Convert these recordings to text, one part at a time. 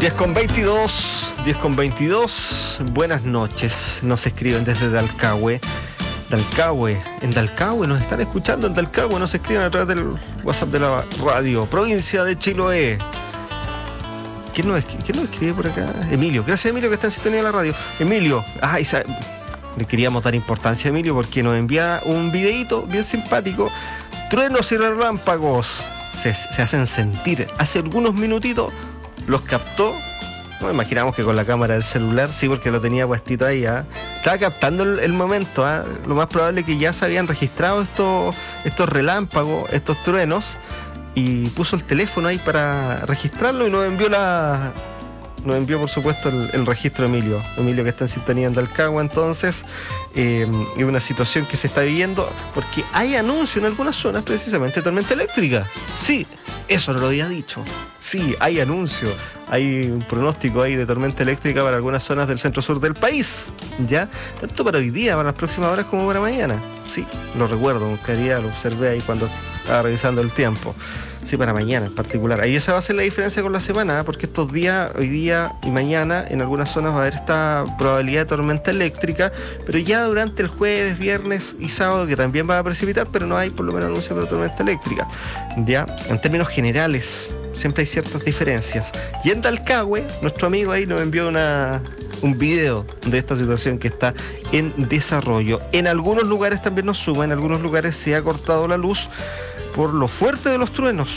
10:22. Buenas noches. Nos escriben desde Dalcahue. En Dalcahue, nos están escuchando en Dalcahue, nos escriben a través del WhatsApp de la radio. Provincia de Chiloé. ¿Quién nos escribe por acá? Emilio. Gracias, Emilio, que está en sintonía de la radio. Emilio, le queríamos dar importancia a Emilio porque nos envía un videíto bien simpático. Truenos y relámpagos se hacen sentir. Hace algunos minutitos los captó. No imaginamos que con la cámara del celular, sí, porque lo tenía puestito ahí. Estaba captando el momento. Lo más probable es que ya se habían registrado estos relámpagos, estos truenos, y puso el teléfono ahí para registrarlo y nos envió por supuesto el registro Emilio, que está en sintonía en Dalcahue. Entonces, es una situación que se está viviendo porque hay anuncio en algunas zonas precisamente de tormenta eléctrica. Sí, eso no lo había dicho. Sí, hay anuncio. Hay un pronóstico ahí de tormenta eléctrica para algunas zonas del centro-sur del país, ¿ya? Tanto para hoy día, para las próximas horas, como para mañana. Sí, lo recuerdo, lo observé ahí cuando estaba revisando el tiempo. Sí, para mañana en particular. Ahí esa va a ser la diferencia con la semana, porque estos días, hoy día y mañana, en algunas zonas va a haber esta probabilidad de tormenta eléctrica, pero ya durante el jueves, viernes y sábado, que también va a precipitar, pero no hay por lo menos anuncio de tormenta eléctrica. Ya, en términos generales, siempre hay ciertas diferencias. Y en Dalcahue, nuestro amigo ahí nos envió un video de esta situación que está en desarrollo. En algunos lugares también nos suma, en algunos lugares se ha cortado la luz por lo fuerte de los truenos.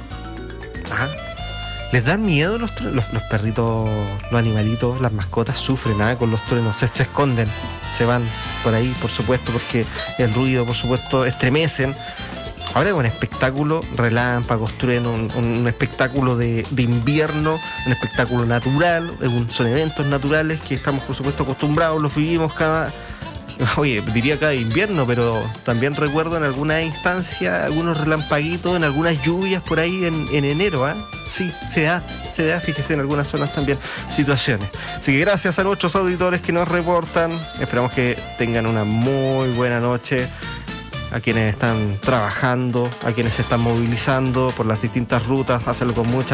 ¿Les dan miedo los truenos? Los perritos, los animalitos, las mascotas sufren con los truenos, se esconden, se van por ahí, por supuesto, porque el ruido, por supuesto, estremecen. Ahora es un espectáculo, relámpagos, truenos, un espectáculo de invierno, un espectáculo natural, son eventos naturales que estamos, por supuesto, acostumbrados, los vivimos cada invierno, pero también recuerdo en alguna instancia algunos relampaguitos, en algunas lluvias por ahí en enero. Sí, se da, fíjese, en algunas zonas también situaciones. Así que gracias a nuestros auditores que nos reportan, esperamos que tengan una muy buena noche, a quienes están trabajando, a quienes se están movilizando por las distintas rutas, hacerlo con mucha